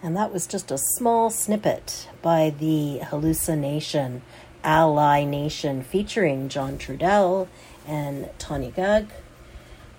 And that was just a small snippet by the Hallucination Ally Nation featuring John Trudell and Tanya Gug